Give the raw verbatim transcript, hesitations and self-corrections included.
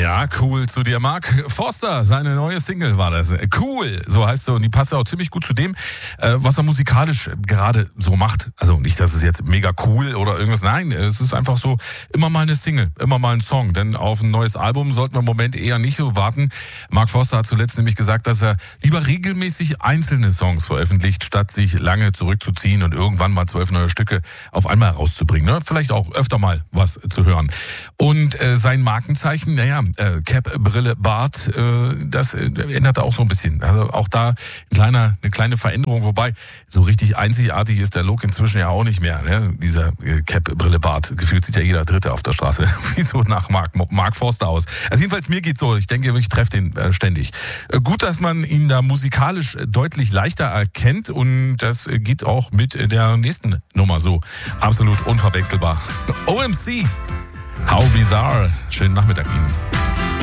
Ja, cool zu dir, Mark Forster. Seine neue Single war das. Cool, so heißt sie. Und die passt ja auch ziemlich gut zu dem, was er musikalisch gerade so macht. Also nicht, dass es jetzt mega cool oder irgendwas. Nein, es ist einfach so immer mal eine Single, immer mal ein Song. Denn auf ein neues Album sollten wir im Moment eher nicht so warten. Mark Forster hat zuletzt nämlich gesagt, dass er lieber regelmäßig einzelne Songs veröffentlicht, statt sich lange zurückzuziehen und irgendwann mal zwölf neue Stücke auf einmal rauszubringen. Ne? Vielleicht auch öfter mal was zu hören. Und äh, sein Markenzeichen, naja, äh, Cap, Brille, Bart, äh, das äh, änderte auch so ein bisschen. Also auch da ein kleiner, eine kleine Veränderung, wobei so richtig einzigartig ist der Look inzwischen ja auch nicht mehr. Ne? Dieser äh, Cap, Brille, Bart, gefühlt sieht ja jeder Dritte auf der Straße wie so nach Mark, Mark Forster aus. Also jedenfalls mir geht's so, ich denke, ich treffe den äh, ständig. Äh, gut, dass man ihn da musikalisch deutlich leichter erkennt und das äh, geht auch mit der nächsten Nummer so. Absolut unverwechselbar. O M C, How Bizarre. Schönen Nachmittag Ihnen.